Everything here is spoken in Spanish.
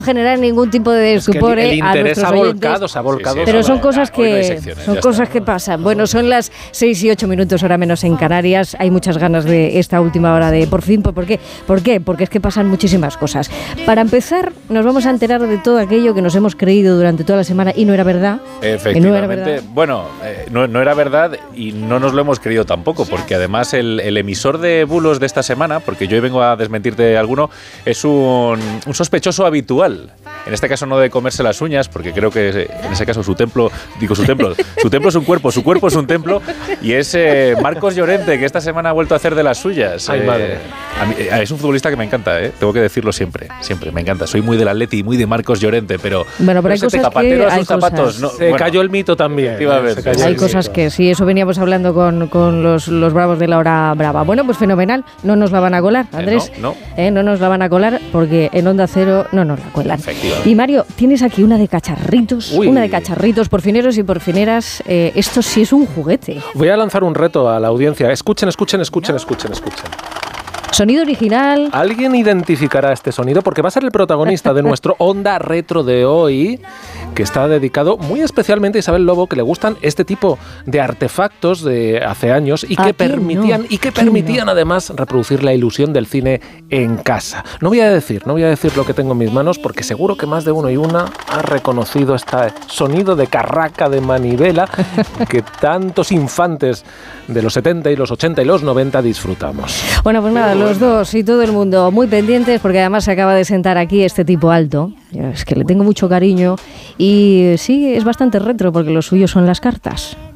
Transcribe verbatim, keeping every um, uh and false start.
generar ningún tipo de estupor es que el, el a interés nuestros ha volcado, oyentes, se ha volcado. sí, sí, pero son ya, cosas ya, hoy no hay que secciones, son ya cosas está. que pasan. Bueno, son las seis y ocho minutos, hora menos en Canarias. Hay muchas ganas de esta última hora de por fin. ¿Por qué? ¿Por qué? Porque es que pasan muchísimas cosas. Para empezar, nos vamos a enterar de todo aquello que nos hemos creído durante toda la semana y no era verdad. Efectivamente. No era verdad. Bueno, eh, no, no era verdad y no nos lo hemos creído tampoco, porque además el, el emisor de bulos de esta semana, porque yo hoy vengo a desmentirte alguno, es un, un sospechoso habitual. En este caso no de comerse las uñas, porque creo que en ese caso su templo, digo su templo, su templo es un cuerpo, su cuerpo es un templo, y es eh, Marcos Llorente, que esta semana ha vuelto a hacer de las suyas. Ay, eh, madre. a mí, eh, es un futbolista que me encanta, eh, tengo que decirlo siempre, siempre, me encanta. Soy muy del Atleti y muy de Marcos Llorente, pero... Bueno, pero hay ese cosas zapatero que a sus hay zapatos, cosas. no, Se bueno, cayó el mito también. Efectivamente. Se cayó Hay el cosas mito. que sí, eso veníamos hablando con, con los, los bravos de la hora brava. Bueno, pues fenomenal, no nos la van a colar, Andrés. Eh, no, no. Eh, no nos la van a colar porque en Onda Cero no nos la cuelan. Efectivamente. Y Mario, tienes aquí una de cacharritos, Uy. una de cacharritos, porfineros y porfineras. Eh, esto sí es un juguete. Voy a lanzar un reto a la audiencia. Escuchen, escuchen, escuchen, escuchen, escuchen. Sonido original. ¿Alguien identificará este sonido? Porque va a ser el protagonista de nuestro Onda Retro de hoy, que está dedicado muy especialmente a Isabel Lobo, que le gustan este tipo de artefactos de hace años y ¿A que quién permitían no? y que ¿Quién permitían no? además reproducir la ilusión del cine en casa. No voy a decir, no voy a decir lo que tengo en mis manos, porque seguro que más de uno y una ha reconocido este sonido de carraca de manivela que tantos infantes de los setenta y los ochenta y los noventa disfrutamos. Bueno, pues nada, los dos y todo el mundo muy pendientes porque además se acaba de sentar aquí este tipo alto. Yo es que le tengo mucho cariño y sí, es bastante retro porque lo suyo son las cartas.